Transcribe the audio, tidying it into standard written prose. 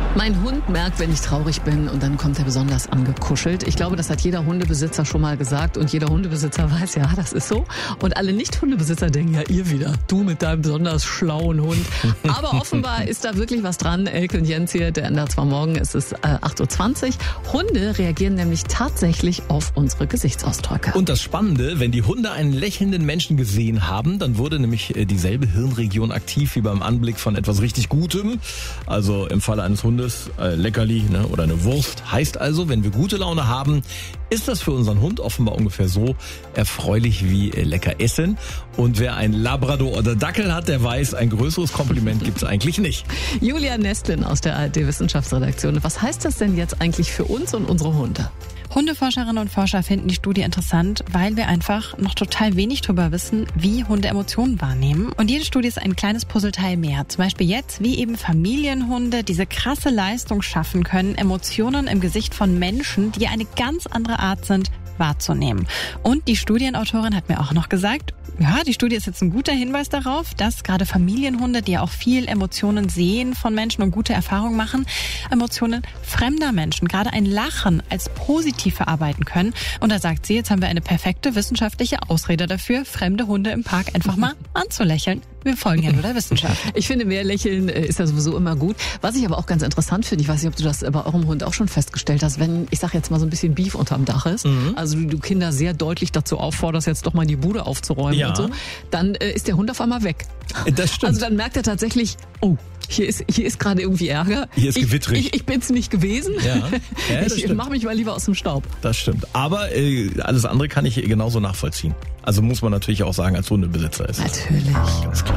Mein Hund merkt, wenn ich traurig bin, und dann kommt er besonders angekuschelt. Ich glaube, das hat jeder Hundebesitzer schon mal gesagt und jeder Hundebesitzer weiß, ja, das ist so. Und alle Nicht-Hundebesitzer denken, ja, ihr wieder, du mit deinem besonders schlauen Hund. Aber offenbar ist da wirklich was dran. Elke und Jens hier, der NDR 2 Morgen, es ist 8.20 Uhr. Hunde reagieren nämlich tatsächlich auf unsere Gesichtsausdrücke. Und das Spannende, wenn die Hunde einen lächelnden Menschen gesehen haben, dann wurde nämlich dieselbe Hirnregion aktiv wie beim Anblick von etwas richtig Gutem. Also im Falle eines Hundes Leckerli, ne, oder eine Wurst. Heißt also, wenn wir gute Laune haben, ist das für unseren Hund offenbar ungefähr so erfreulich wie lecker essen. Und wer ein Labrador oder Dackel hat, der weiß, ein größeres Kompliment gibt's eigentlich nicht. Julia Nestlin aus der ARD-Wissenschaftsredaktion. Was heißt das denn jetzt eigentlich für uns und unsere Hunde? Hundeforscherinnen und Forscher finden die Studie interessant, weil wir einfach noch total wenig darüber wissen, wie Hunde Emotionen wahrnehmen. Und jede Studie ist ein kleines Puzzleteil mehr. Zum Beispiel jetzt, wie eben Familienhunde diese krasse Leistung schaffen können, Emotionen im Gesicht von Menschen, die eine ganz andere Art sind, wahrzunehmen. Und die Studienautorin hat mir auch noch gesagt, ja, die Studie ist jetzt ein guter Hinweis darauf, dass gerade Familienhunde, die ja auch viel Emotionen sehen von Menschen und gute Erfahrungen machen, Emotionen fremder Menschen, gerade ein Lachen als positiv verarbeiten können. Und da sagt sie, jetzt haben wir eine perfekte wissenschaftliche Ausrede dafür, fremde Hunde im Park einfach mal anzulächeln. Wir folgen ja nur der Wissenschaft. Ich finde, mehr Lächeln ist ja sowieso immer gut. Was ich aber auch ganz interessant finde, ich weiß nicht, ob du das bei eurem Hund auch schon festgestellt hast, wenn, ich sag jetzt mal, so ein bisschen Beef unterm Dach ist, also du Kinder sehr deutlich dazu aufforderst, jetzt doch mal die Bude aufzuräumen und so, dann ist der Hund auf einmal weg. Das stimmt. Also dann merkt er tatsächlich, oh, hier ist gerade irgendwie Ärger. Hier ist gewittrig. Ich bin's nicht gewesen. Ja, ich mach mich mal lieber aus dem Staub. Das stimmt. Aber alles andere kann ich genauso nachvollziehen. Also muss man natürlich auch sagen, als Hundebesitzer ist. Natürlich. Ganz klar.